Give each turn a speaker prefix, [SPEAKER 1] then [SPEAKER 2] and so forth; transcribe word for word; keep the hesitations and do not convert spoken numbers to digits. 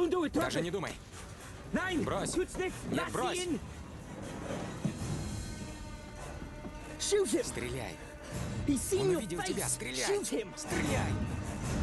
[SPEAKER 1] Даже не думай. Брось. Нет, брось. Стреляй. Он увидел тебя. Стреляй. Стреляй.